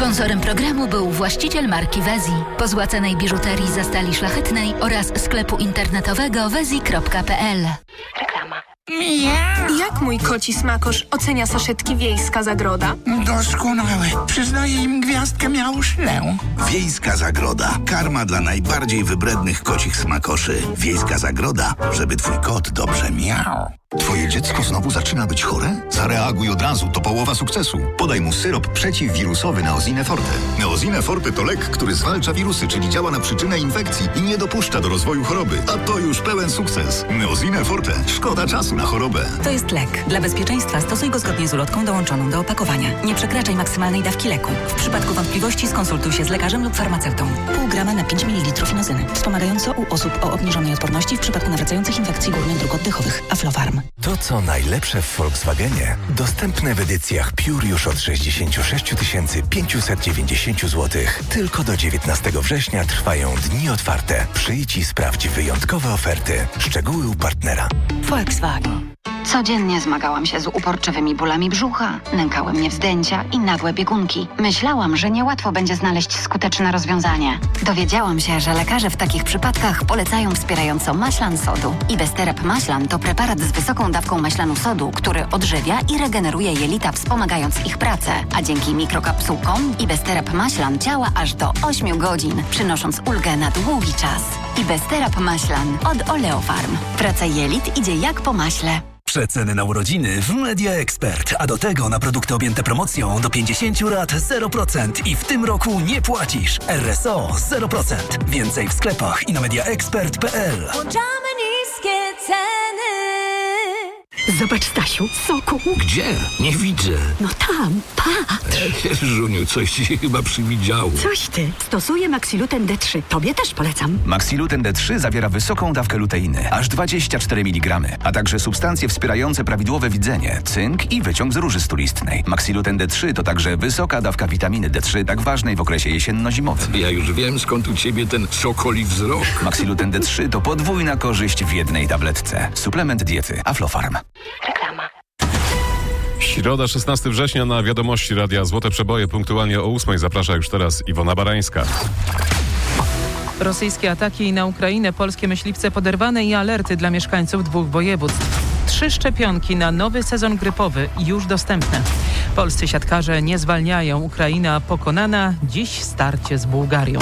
Sponsorem programu był właściciel marki Wezi, pozłacanej biżuterii ze stali szlachetnej oraz sklepu internetowego wezi.pl. Reklama. Jak mój koci smakosz ocenia saszetki Wiejska Zagroda? Doskonałe. Przyznaję im gwiazdkę miauszlę. Wiejska Zagroda. Karma dla najbardziej wybrednych kocich smakoszy. Wiejska Zagroda, żeby twój kot dobrze miał. Twoje dziecko znowu zaczyna być chore? Zareaguj od razu, to połowa sukcesu. Podaj mu syrop przeciwwirusowy Neosine Forte. Neosine Forte to lek, który zwalcza wirusy, czyli działa na przyczynę infekcji i nie dopuszcza do rozwoju choroby. A to już pełen sukces. Neosine Forte. Szkoda czasu na chorobę. To jest lek. Dla bezpieczeństwa stosuj go zgodnie z ulotką dołączoną do opakowania. Nie przekraczaj maksymalnej dawki leku. W przypadku wątpliwości skonsultuj się z lekarzem lub farmaceutą. Pół grama na 5 ml inozyny. Wspomagająco u osób o obniżonej odporności w przypadku nawracających infekcji górnych dróg oddechowych. Aflofarm. To, co najlepsze w Volkswagenie, dostępne w edycjach Pure już od 66 590 zł. Tylko do 19 września trwają dni otwarte. Przyjdź i sprawdź wyjątkowe oferty. Szczegóły u partnera. Volkswagen. Codziennie zmagałam się z uporczywymi bólami brzucha, nękały mnie wzdęcia i nagłe biegunki. Myślałam, że niełatwo będzie znaleźć skuteczne rozwiązanie. Dowiedziałam się, że lekarze w takich przypadkach polecają wspierająco maślan sodu. Ibesterap maślan to preparat z wysoką dawką maślanu sodu, który odżywia i regeneruje jelita, wspomagając ich pracę. A dzięki mikrokapsułkom Ibesterap maślan działa aż do 8 godzin, przynosząc ulgę na długi czas. Ibesterap maślan od Oleofarm. Praca jelit idzie jak po maśle. Przeceny na urodziny w Media Expert, a do tego na produkty objęte promocją do 50 lat 0% i w tym roku nie płacisz. RSO 0%. Więcej w sklepach i na mediaexpert.pl. Włączamy niskie ceny. Zobacz, Stasiu, soku. Gdzie? Nie widzę. No tam, patrz. Żuniu, coś ci się chyba przywidziało. Coś ty. Stosuję Maxiluten D3. Tobie też polecam. Maxiluten D3 zawiera wysoką dawkę luteiny, aż 24 mg, a także substancje wspierające prawidłowe widzenie, cynk i wyciąg z róży stulistnej. Maxiluten D3 to także wysoka dawka witaminy D3, tak ważnej w okresie jesienno-zimowym. Ja już wiem, skąd u ciebie ten sokoli wzrok. Maxiluten D3 to podwójna korzyść w jednej tabletce. Suplement diety Aflofarm. Reklama. Środa, 16 września na Wiadomości Radia Złote Przeboje. Punktualnie o 8:00 zaprasza już teraz Iwona Barańska. Rosyjskie ataki na Ukrainę, polskie myśliwce poderwane i alerty dla mieszkańców 2 województw. 3 szczepionki na nowy sezon grypowy już dostępne. Polscy siatkarze nie zwalniają. Ukraina pokonana. Dziś starcie z Bułgarią.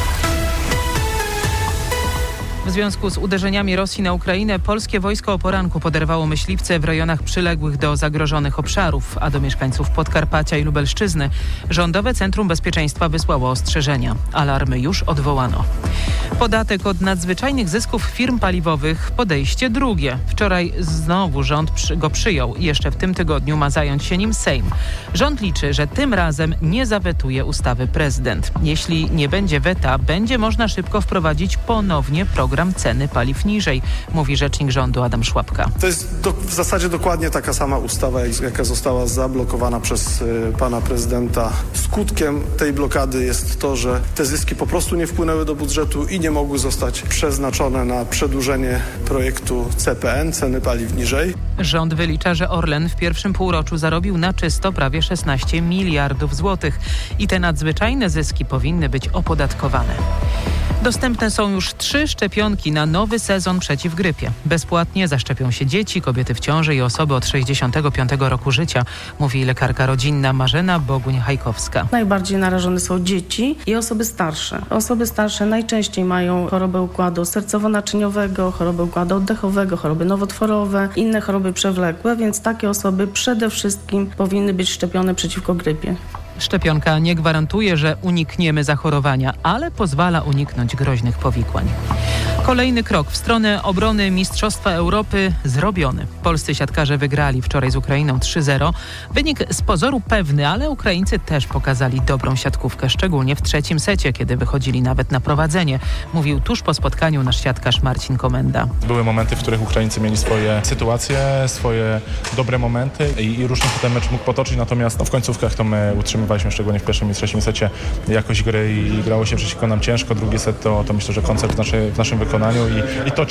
W związku z uderzeniami Rosji na Ukrainę polskie wojsko o poranku poderwało myśliwce w rejonach przyległych do zagrożonych obszarów, a do mieszkańców Podkarpacia i Lubelszczyzny Rządowe Centrum Bezpieczeństwa wysłało ostrzeżenia. Alarmy już odwołano. Podatek od nadzwyczajnych zysków firm paliwowych, podejście drugie. Wczoraj znowu rząd go przyjął. Jeszcze w tym tygodniu ma zająć się nim Sejm. Rząd liczy, że tym razem nie zawetuje ustawy prezydent. Jeśli nie będzie weta, będzie można szybko wprowadzić ponownie program ceny paliw niżej, mówi rzecznik rządu Adam Szłapka. To jest w zasadzie dokładnie taka sama ustawa, jaka została zablokowana przez pana prezydenta. Skutkiem tej blokady jest to, że te zyski po prostu nie wpłynęły do budżetu i nie mogły zostać przeznaczone na przedłużenie projektu CPN, ceny paliw niżej. Rząd wylicza, że Orlen w pierwszym półroczu zarobił na czysto prawie 16 miliardów złotych i te nadzwyczajne zyski powinny być opodatkowane. Dostępne są już 3 szczepionki na nowy sezon przeciw grypie. Bezpłatnie zaszczepią się dzieci, kobiety w ciąży i osoby od 65 roku życia, mówi lekarka rodzinna Marzena Boguń-Hajkowska. Najbardziej narażone są dzieci i osoby starsze. Osoby starsze najczęściej mają chorobę układu sercowo-naczyniowego, chorobę układu oddechowego, choroby nowotworowe, inne choroby przewlekłe, więc takie osoby przede wszystkim powinny być szczepione przeciwko grypie. Szczepionka nie gwarantuje, że unikniemy zachorowania, ale pozwala uniknąć groźnych powikłań. Kolejny krok w stronę obrony Mistrzostwa Europy zrobiony. Polscy siatkarze wygrali wczoraj z Ukrainą 3-0. Wynik z pozoru pewny, ale Ukraińcy też pokazali dobrą siatkówkę, szczególnie w trzecim secie, kiedy wychodzili nawet na prowadzenie, mówił tuż po spotkaniu nasz siatkarz Marcin Komenda. Były momenty, w których Ukraińcy mieli swoje sytuacje, swoje dobre momenty i różnie się ten mecz mógł potoczyć, natomiast w końcówkach to my utrzymywaliśmy, szczególnie w pierwszym i trzecim secie, jakość gry i grało się przeciwko nam ciężko. Drugi set to myślę, że koncert w naszym wykonaniu i to cieszy.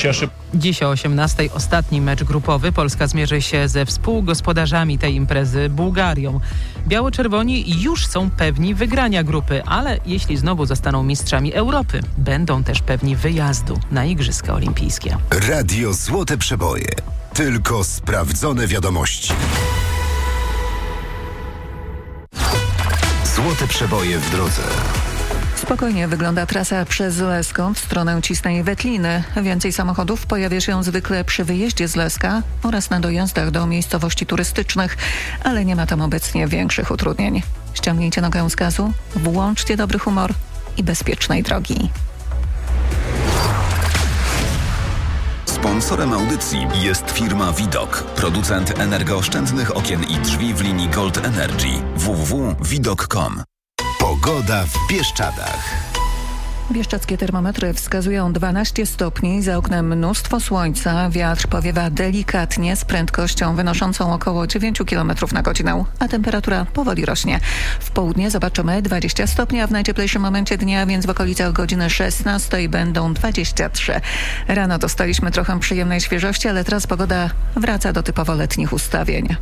Dziś o 18:00 ostatni mecz grupowy. Polska zmierzy się ze współgospodarzami tej imprezy, Bułgarią. Biało-czerwoni już są pewni wygrania grupy, ale jeśli znowu zostaną mistrzami Europy, będą też pewni wyjazdu na Igrzyska Olimpijskie. Radio Złote Przeboje. Tylko sprawdzone wiadomości. Złote Przeboje w drodze. Spokojnie wygląda trasa przez Leską w stronę Cisnej Wetliny. Więcej samochodów pojawia się zwykle przy wyjeździe z Leska oraz na dojazdach do miejscowości turystycznych, ale nie ma tam obecnie większych utrudnień. Ściągnijcie nogę z gazu, włączcie dobry humor i bezpiecznej drogi. Sponsorem audycji jest firma Widok, producent energooszczędnych okien i drzwi w linii Gold Energy. www.widok.com. Pogoda w Bieszczadach. Bieszczadzkie termometry wskazują 12 stopni, za oknem mnóstwo słońca, wiatr powiewa delikatnie z prędkością wynoszącą około 9 km na godzinę, a temperatura powoli rośnie. W południe zobaczymy 20 stopni, a w najcieplejszym momencie dnia, więc w okolicach godziny 16 będą 23. Rano dostaliśmy trochę przyjemnej świeżości, ale teraz pogoda wraca do typowo letnich ustawień.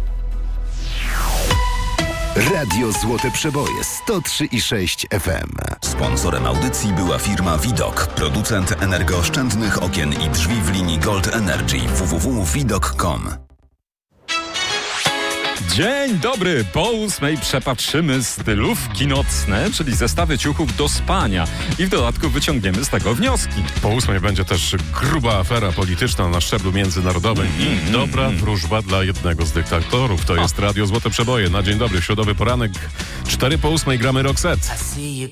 Radio Złote Przeboje 103,6 FM. Sponsorem audycji była firma Widok, producent energooszczędnych okien i drzwi w linii Gold Energy. www.widok.com. Dzień dobry! Po 8:00 przepatrzymy stylówki nocne, czyli zestawy ciuchów do spania i w dodatku wyciągniemy z tego wnioski. Po 8:00 będzie też gruba afera polityczna na szczeblu międzynarodowym i dobra wróżba dla jednego z dyktatorów. To jest Radio Złote Przeboje. Na dzień dobry, środowy poranek, 4 po 8:00 gramy Roxette.